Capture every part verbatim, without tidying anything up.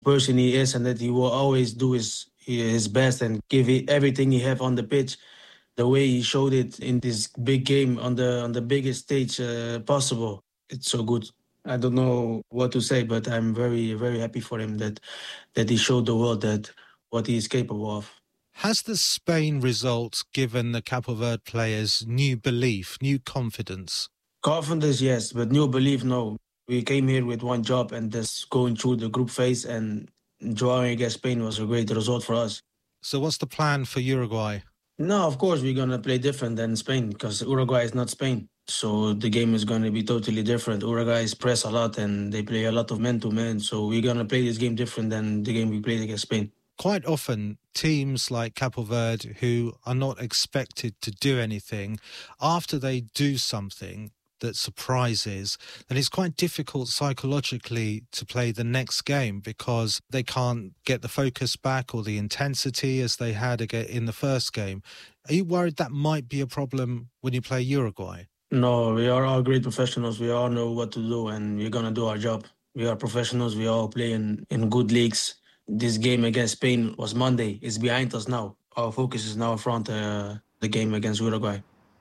person he is, and that he will always do his his best and give it everything he have on the pitch. The way he showed it in this big game on the on the biggest stage uh, possible, it's so good. I don't know what to say, but I'm very very happy for him that that he showed the world that what he is capable of. Has the Spain result given the Cape Verde players new belief, new confidence? Confidence, yes, but new belief, no. We came here with one job, and just going through the group phase and drawing against Spain was a great result for us. So what's the plan for Uruguay? No, of course we're going to play different than Spain because Uruguay is not Spain. So the game is going to be totally different. Uruguay press a lot and they play a lot of man-to-man. So we're going to play this game different than the game we played against Spain. Quite often, teams like Cape Verde, who are not expected to do anything, after they do something that surprises, then it's quite difficult psychologically to play the next game because they can't get the focus back or the intensity as they had in the first game. Are you worried that might be a problem when you play Uruguay? No, we are all great professionals. We all know what to do and we're going to do our job. We are professionals. We all play in, in good leagues. This game against Spain was Monday. It's behind us now. Our focus is now in front of uh, the game against Uruguay.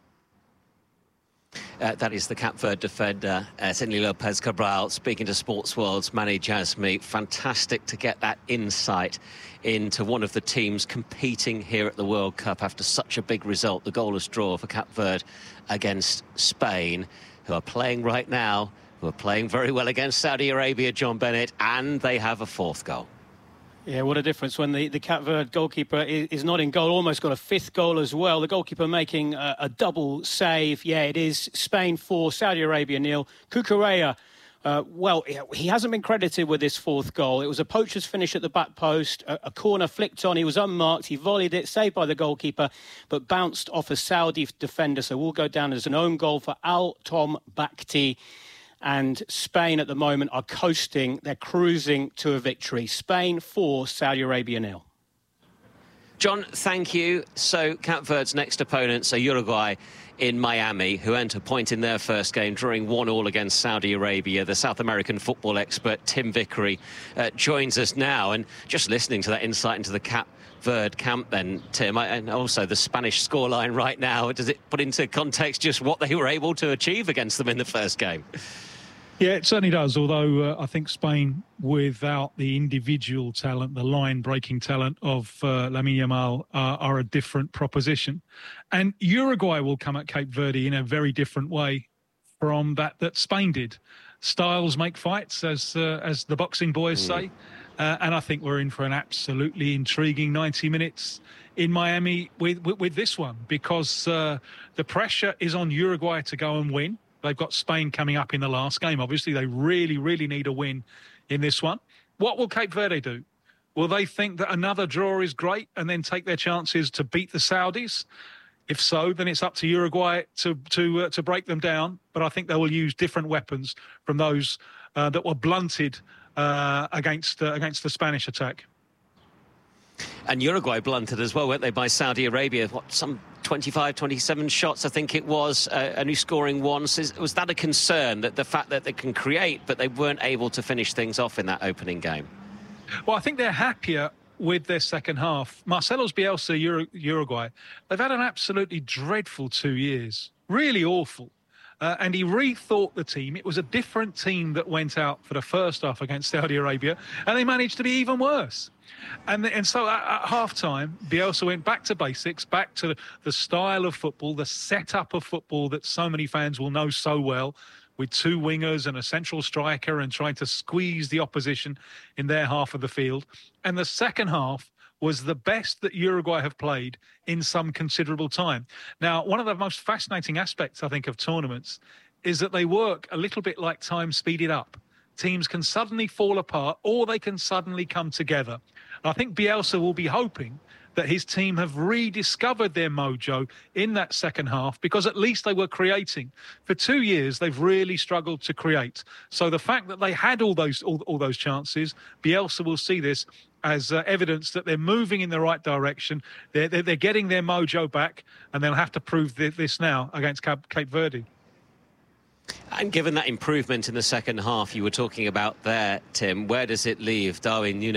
Uh, that is the Cape Verde defender, uh, Sidney Lopez Cabral, speaking to Sports World's Manny Jasmi. Fantastic to get that insight into one of the teams competing here at the World Cup after such a big result, the goalless draw for Cape Verde against Spain, who are playing right now, who are playing very well against Saudi Arabia, John Bennett, and they have a fourth goal. Yeah, what a difference when the, the Cape Verde goalkeeper is, is not in goal. Almost got a fifth goal as well. The goalkeeper making a, a double save. Yeah, it is Spain four, Saudi Arabia nil. Cucurella, uh, well, he hasn't been credited with this fourth goal. It was a poacher's finish at the back post. A, a corner flicked on. He was unmarked. He volleyed it, saved by the goalkeeper, but bounced off a Saudi defender. So will go down as an own goal for Al Tom Bakhti. And Spain at the moment are coasting. They're cruising to a victory. Spain four, Saudi Arabia nil. John, thank you. So Cape Verde's next opponents are Uruguay in Miami, who earned a point in their first game, drawing one all against Saudi Arabia. The South American football expert Tim Vickery uh, joins us now. And just listening to that insight into the Cape Verde camp then, Tim, and also the Spanish scoreline right now, does it put into context just what they were able to achieve against them in the first game? Yeah, it certainly does, although uh, I think Spain, without the individual talent, the line-breaking talent of uh, Lamine Yamal, uh, are a different proposition. And Uruguay will come at Cape Verde in a very different way from that that Spain did. Styles make fights, as uh, as the boxing boys mm. say. Uh, and I think we're in for an absolutely intriguing ninety minutes in Miami with, with, with this one, because uh, the pressure is on Uruguay to go and win. They've got Spain coming up in the last game. Obviously, they really, really need a win in this one. What will Cape Verde do? Will they think that another draw is great and then take their chances to beat the Saudis? If so, then it's up to Uruguay to to uh, to break them down. But I think they will use different weapons from those uh, that were blunted uh, against uh, against the Spanish attack. And Uruguay blunted as well, weren't they, by Saudi Arabia? What, some twenty-five, twenty-seven shots, I think it was, uh, only scoring once. Is, was that a concern, that the fact that they can create, but they weren't able to finish things off in that opening game? Well, I think they're happier with their second half. Marcelo's Bielsa, Ur- Uruguay, they've had an absolutely dreadful two years. Really awful. Uh, and he rethought the team. It was a different team that went out for the first half against Saudi Arabia, and they managed to be even worse. And, and so at, at half-time, Bielsa went back to basics, back to the, the style of football, the setup of football that so many fans will know so well, with two wingers and a central striker and trying to squeeze the opposition in their half of the field. And the second half was the best that Uruguay have played in some considerable time. Now, one of the most fascinating aspects, I think, of tournaments is that they work a little bit like time speeded up. Teams can suddenly fall apart or they can suddenly come together. And I think Bielsa will be hoping that his team have rediscovered their mojo in that second half, because at least they were creating. For two years, they've really struggled to create. So the fact that they had all those all, all those chances, Bielsa will see this as uh, evidence that they're moving in the right direction. They're, they're, they're getting their mojo back, and they'll have to prove this now against Cape, Cape Verde. And given that improvement in the second half you were talking about there, Tim, where does it leave Darwin Núñez